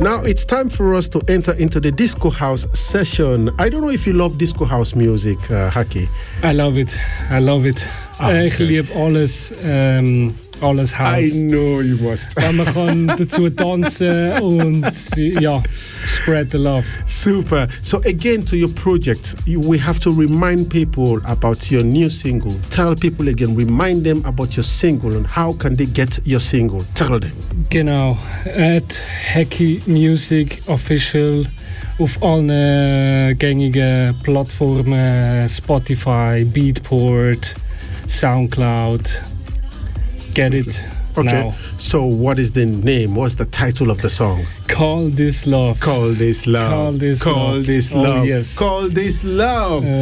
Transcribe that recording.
Now it's time for us to enter into the disco house session. I don't know if you love disco house music, Haki. I love it. Ich liebe alles House. I know you must. Man kann dazu tanzen und spread the love. Super. So again, to your project, we have to remind people about your new single. Tell people again, remind them about your single and how can they get your single. Tell them. Genau. At Haki Music Official auf allen gängigen Plattformen, Spotify, Beatport, Soundcloud. Get it now. So what is the name? What's the title of the song? Call This Love. Call This Love. Call This Call Love. This Love. Oh, yes. Call This Love.